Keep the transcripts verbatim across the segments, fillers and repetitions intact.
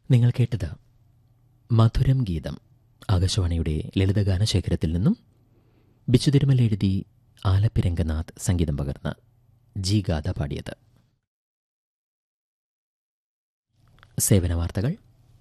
നിങ്ങൾ കേട്ടത് മധുരം ഗീതം, ആകാശവാണിയുടെ ലളിതഗാന ശേഖരത്തിൽ നിന്നും. ബിച്ചു തിരുമൽ എഴുതി ആലപ്പി രംഗനാഥ് സംഗീതം പകർന്ന് ജി ഗാഥ പാടിയത്. സേവന വാർത്തകൾ.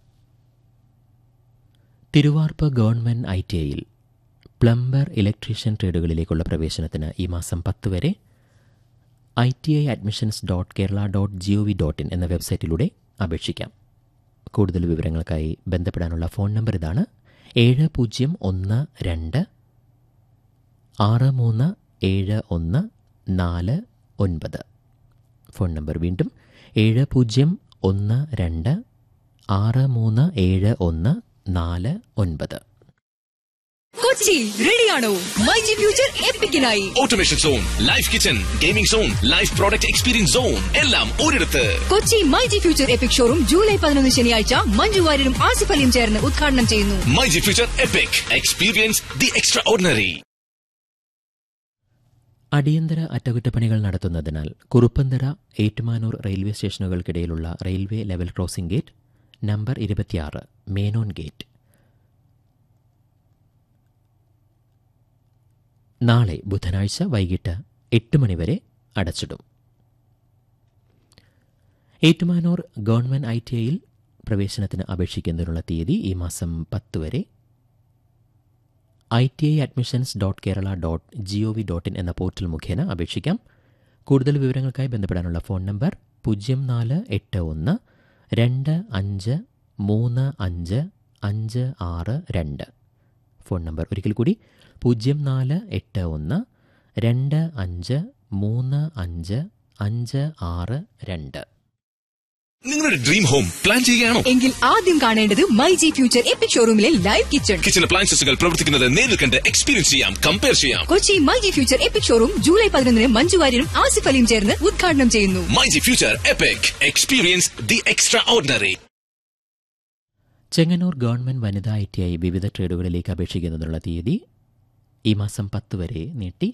തിരുവാർപ്പ് ഗവൺമെന്റ് ഐ ടി ഐയിൽ പ്ലംബർ, ഇലക്ട്രീഷ്യൻ ട്രേഡുകളിലേക്കുള്ള പ്രവേശനത്തിന് ഈ മാസം പത്ത് വരെ I T I admissions dot Kerala dot G O V dot in എന്ന വെബ്സൈറ്റിലൂടെ അപേക്ഷിക്കാം. കൂടുതൽ വിവരങ്ങൾക്കായി ബന്ധപ്പെടാനുള്ള ഫോൺ നമ്പർ ഇതാണ്: ഏഴ് പൂജ്യം ഒന്ന് രണ്ട് ആറ് മൂന്ന് ഏഴ് ഒന്ന് നാല് ഒൻപത്. ഫോൺ നമ്പർ വീണ്ടും: ഏഴ് പൂജ്യം ഒന്ന് രണ്ട് ആറ് മൂന്ന് ഏഴ് ഒന്ന് നാല് ഒൻപത്. കൊച്ചി റെഡിയാണോ? MyG future എപ്പിക്കിനായി automation zone, life kitchen, gaming zone, life product experience zone എല്ലാം ഒരിടത്ത്. Kochi myG future EPIC showroom July പതിനൊന്ന് ശനിയാഴ്ച മഞ്ജു വാര്യരും ആസിഫ് അലിയും ചേർന്ന് ഉദ്ഘാടനം ചെയ്യുന്നു. MyG future EPIC, experience the extra ordinary. അടിയന്തര അറ്റകുറ്റപ്പണികൾ നടത്തുന്നതിനാൽ Kuruppanthara, Ettumanoor railway സ്റ്റേഷനുകൾക്കിടയിലുള്ള railway level crossing gate number ഇരുപത്തിയാറ് മേനോൻ ഗേറ്റ് നാളെ ബുധനാഴ്ച വൈകിട്ട് എട്ട് മണിവരെ അടച്ചിടും. ഏറ്റുമാനൂർ ഗവൺമെന്റ് ഐ ടി ഐയിൽ പ്രവേശനത്തിന് അപേക്ഷിക്കുന്നതിനുള്ള തീയതി ഈ മാസം പത്ത് വരെ I T I admissions dot Kerala dot G O V dot in എന്ന പോർട്ടൽ മുഖേന അപേക്ഷിക്കാം. കൂടുതൽ വിവരങ്ങൾക്കായി ബന്ധപ്പെടാനുള്ള ഫോൺ നമ്പർ പൂജ്യം നാല് എട്ട് ഒന്ന് രണ്ട് അഞ്ച് മൂന്ന് അഞ്ച് അഞ്ച് ആറ് രണ്ട്. ഫോൺ നമ്പർ ഒരിക്കൽ കൂടി: പൂജ്യം നാല് എട്ട് ഒന്ന് രണ്ട് അഞ്ച് മൂന്ന് അഞ്ച് അഞ്ച് ആറ് രണ്ട്. നിങ്ങളുടെ ഡ്രീം ഹോം പ്ലാൻ ചെയ്യുകയാണോ? എങ്കിൽ ആദ്യം കാണേണ്ടത് myG future EPIC ഷോറൂമിലെ live kitchen. Kitchen അപ്ലയൻസസുകൾ പ്രവർത്തിക്കുന്നത് നേരിൽ കണ്ട് എക്സ്പീരിയൻസ് ചെയ്യാം, കമ്പയർ ചെയ്യാം. Kochi myG future EPIC showroom July പതിനൊന്നിന് മഞ്ജു വാര്യരും ആസിഫ് അലിയും ചേർന്ന് ഉദ്ഘാടനം ചെയ്യുന്നു. MyG future EPIC, experience the extra ordinary. Chengannur government വനിതാ ഐ ടി ഐ വിവിധ ട്രേഡുകളിലേക്ക് അപേക്ഷിക്കുന്നതിനുള്ള തീയതി ഈ മാസം പത്ത് വരെ നീട്ടി.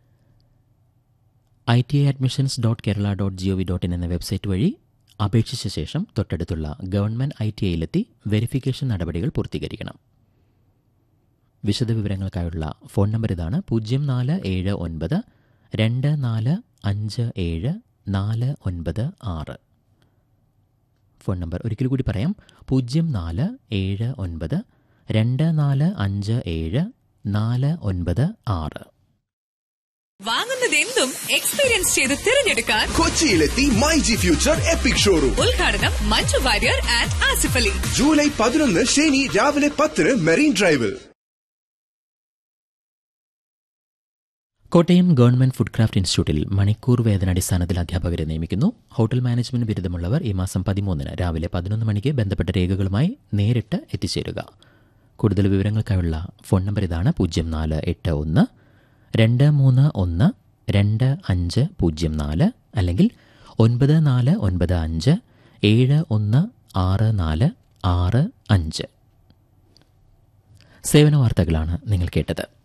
I T I admissions dot Kerala dot G O V dot in എന്ന വെബ്സൈറ്റ് വഴി അപേക്ഷിച്ച ശേഷം തൊട്ടടുത്തുള്ള ഗവൺമെന്റ് ഐ ടി ഐയിലെത്തി വെരിഫിക്കേഷൻ നടപടികൾ പൂർത്തീകരിക്കണം. വിശദവിവരങ്ങൾക്കായുള്ള ഫോൺ നമ്പർ ഇതാണ്: പൂജ്യം നാല് ഏഴ് ഒൻപത് രണ്ട് നാല് അഞ്ച് ഏഴ് നാല് ഒൻപത് ആറ്. ഫോൺ നമ്പർ ഒരിക്കൽ കൂടി പറയാം: പൂജ്യം നാല് ഏഴ് ഒൻപത് രണ്ട് നാല് അഞ്ച് ഏഴ് നാല് ഒൻപത് ആറ്. വാങ്ങുന്നതെന്തും എക്സ്പീരിയൻസ് ചെയ്ത് തിരഞ്ഞെടുക്കാൻ കൊച്ചിയിലെത്തി മൈജി ഫ്യൂച്ചർ എപ്പിക് ഷോറൂം. ഉദ്ഘാടനം മഞ്ജു വാര്യർ ആൻഡ് ആസിഫ് അലി. ജൂലൈ പതിനൊന്ന് ശനി രാവിലെ പത്തിന് മെറീൻ ഡ്രൈവിൽ. കോട്ടയം ഗവൺമെന്റ് ഫുഡ് ക്രാഫ്റ്റ് ഇൻസ്റ്റിറ്റ്യൂട്ടിൽ മണിക്കൂർ വേതനാടിസ്ഥാനത്തിൽ അധ്യാപകരെ നിയമിക്കുന്നു. ഹോട്ടൽ മാനേജ്മെന്റ് ബിരുദമുള്ളവർ ഈ മാസം പതിമൂന്നിന് രാവിലെ പതിനൊന്ന് മണിക്ക് ബന്ധപ്പെട്ട രേഖകളുമായി നേരിട്ട് എത്തിച്ചേരുക. കൂടുതൽ വിവരങ്ങൾക്കായുള്ള ഫോൺ നമ്പർ ഇതാണ്: പൂജ്യം നാല് എട്ട് ഒന്ന് രണ്ട് മൂന്ന് ഒന്ന് രണ്ട് അഞ്ച് പൂജ്യം നാല്, അല്ലെങ്കിൽ ഒൻപത് നാല് ഒൻപത് അഞ്ച് ഏഴ് ഒന്ന് ആറ് നാല് ആറ് അഞ്ച്. സേവന വാർത്തകളാണ് നിങ്ങൾ കേട്ടത്.